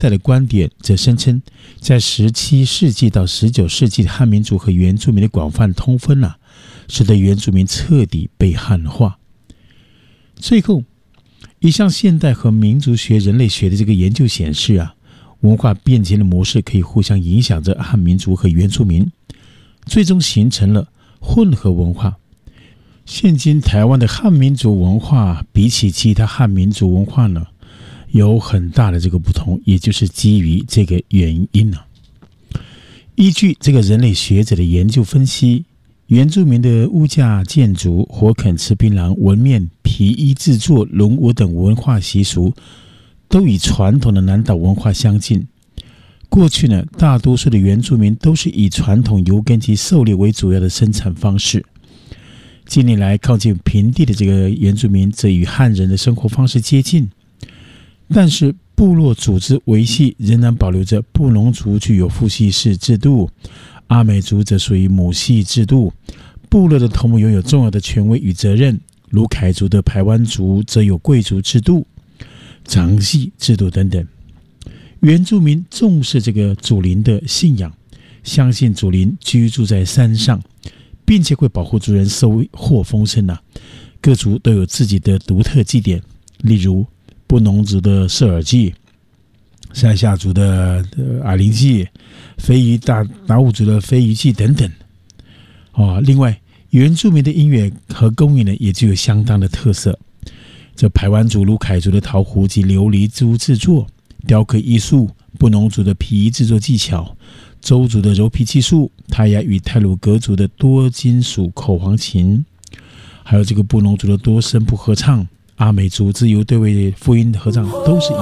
代的观点则声称，在17世纪到19世纪，汉民族和原住民的广泛通婚使得原住民彻底被汉化。最后，一项现代和民族学、人类学的这个研究显示文化变迁的模式可以互相影响着汉民族和原住民，最终形成了混合文化。现今台湾的汉民族文化比起其他汉民族文化有很大的这个不同，也就是基于这个原因依据这个人类学者的研究分析，原住民的屋架建筑、火垦吃槟榔、纹面、皮衣制作、龙舞等文化习俗都与传统的南岛文化相近。过去大多数的原住民都是以传统游耕及狩猎为主要的生产方式。近年来靠近平地的这个原住民则与汉人的生活方式接近，但是部落组织维系仍然保留着布农族具有父系氏制度，阿美族则属于母系制度，部落的头目拥有重要的权威与责任，如凯族的排湾族则有贵族制度、长系制度等等。原住民重视这个祖灵的信仰，相信祖灵居住在山上，并且会保护族人收获丰盛各族都有自己的独特祭典，例如布农族的社尔祭、塞夏族的阿灵祭、非裔达悟族的非裔祭等等。另外，原住民的音乐和工艺也具有相当的特色。这排湾族如凯族的陶壶及琉璃珠制作、雕刻艺术、布农族的皮衣制作技巧、邹族的柔皮技术、泰雅与太鲁阁族的多金属口簧琴，还有这个布农族的多声部合唱、阿美族自由对位复音合唱，都是